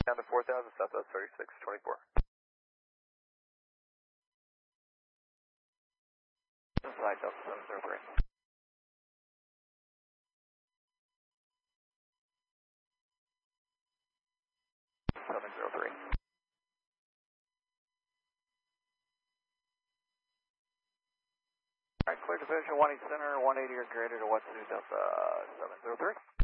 Down to 4,000, Southwest 3624. This is High Delta 703. 703. Alright, clear division, 180 center, 180 or greater to West Delta 703.